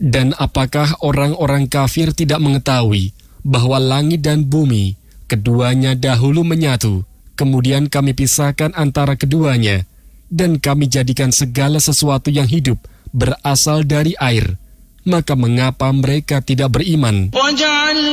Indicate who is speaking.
Speaker 1: Dan apakah orang-orang kafir tidak mengetahui bahwa langit dan bumi, keduanya dahulu menyatu, kemudian kami pisahkan antara keduanya, dan kami jadikan segala sesuatu yang hidup berasal dari air. Maka mengapa mereka tidak beriman?